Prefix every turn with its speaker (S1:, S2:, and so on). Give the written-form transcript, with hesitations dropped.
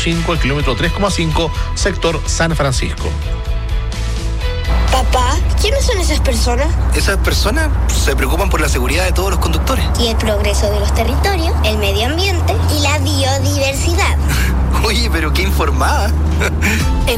S1: 5, el kilómetro 3,5, sector San Francisco.
S2: Papá, ¿quiénes son esas personas?
S3: Esas personas se preocupan por la seguridad de todos los conductores.
S2: Y el progreso de los territorios, el medio ambiente y la biodiversidad.
S3: Oye, pero qué informada.